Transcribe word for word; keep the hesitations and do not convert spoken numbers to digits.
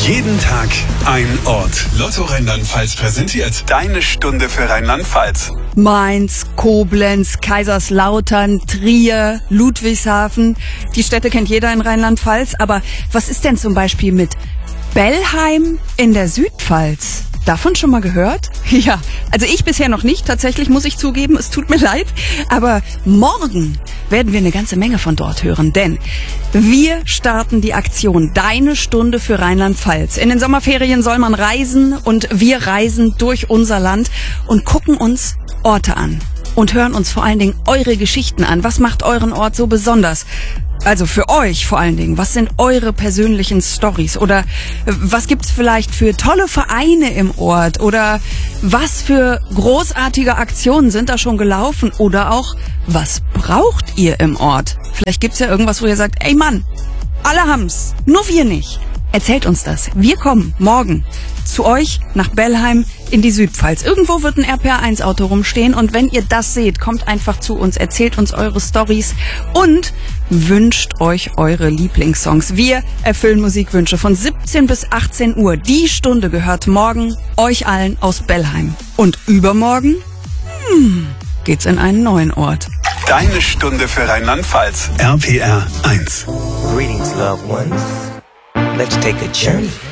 Jeden Tag ein Ort. Lotto Rheinland-Pfalz präsentiert deine Stunde für Rheinland-Pfalz. Mainz, Koblenz, Kaiserslautern, Trier, Ludwigshafen. Die Städte kennt jeder in Rheinland-Pfalz. Aber was ist denn zum Beispiel mit Bellheim in der Südpfalz? Davon schon mal gehört? Ja, also ich bisher noch nicht. Tatsächlich muss ich zugeben, es tut mir leid. Aber morgen werden wir eine ganze Menge von dort hören. Denn wir starten die Aktion Deine Stunde für Rheinland-Pfalz. In den Sommerferien soll man reisen und wir reisen durch unser Land und gucken uns Orte an. Und hören uns vor allen Dingen eure Geschichten an. Was macht euren Ort so besonders? Also für euch vor allen Dingen, was sind eure persönlichen Storys? Oder was gibt's vielleicht für tolle Vereine im Ort? Oder was für großartige Aktionen sind da schon gelaufen? Oder auch, was braucht ihr im Ort? Vielleicht gibt's ja irgendwas, wo ihr sagt, ey Mann, alle haben's, nur wir nicht. Erzählt uns das. Wir kommen morgen zu euch nach Bellheim in die Südpfalz. Irgendwo wird ein R P R eins Auto rumstehen und wenn ihr das seht, kommt einfach zu uns, erzählt uns eure Storys und wünscht euch eure Lieblingssongs. Wir erfüllen Musikwünsche von siebzehn bis achtzehn Uhr. Die Stunde gehört morgen euch allen aus Bellheim. Und übermorgen hm, geht's in einen neuen Ort. Deine Stunde für Rheinland-Pfalz. R P R eins. Greetings, loved ones. Let's take a journey.